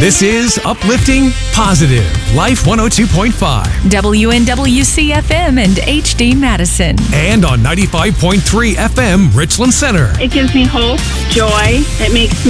This is Uplifting Positive Life 102.5 WNWC-FM and HD Madison. and on 95.3 FM Richland Center. It gives me hope, joy. It makes me